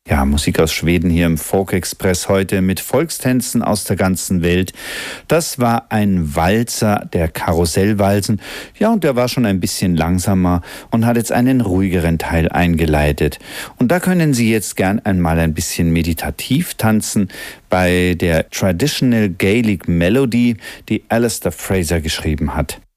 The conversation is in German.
Ja, Musik aus Schweden hier im Folk Express heute mit Volkstänzen aus der ganzen Welt. Das war ein Walzer der Karussellwalzen. Ja, und der war schon ein bisschen langsamer und hat jetzt einen ruhigeren Teil eingeleitet. Und da können Sie jetzt gern einmal ein bisschen meditativ tanzen bei der Traditional Gaelic Melody, die Alistair Fraser geschrieben hat.